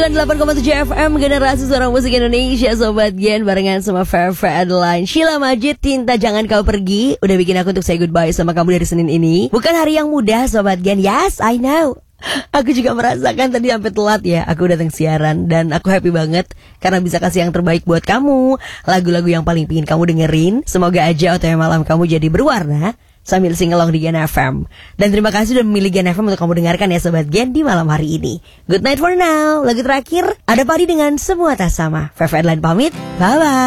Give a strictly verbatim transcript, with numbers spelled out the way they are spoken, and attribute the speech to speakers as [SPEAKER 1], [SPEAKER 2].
[SPEAKER 1] sembilan puluh delapan koma tujuh F M Generasi Suara Musik Indonesia. Sobat Gen barengan sama Fair Adeline, Sheila Majid, Cinta Jangan Kau Pergi. Udah bikin aku untuk say goodbye sama kamu dari Senin ini. Bukan hari yang mudah Sobat Gen. Yes, I know. Aku juga merasakan tadi sampai telat ya. Aku datang siaran dan aku happy banget karena bisa kasih yang terbaik buat kamu. Lagu-lagu yang paling pingin kamu dengerin. Semoga aja O T W malam kamu jadi berwarna sambil singelong di Gen F M. Dan terima kasih sudah memilih Gen F M untuk kamu dengarkan ya Sobat Gen di malam hari ini. Good night for now. Lagu terakhir ada Padi dengan Semua Tak Sama. Fair Adeline pamit. Bye bye.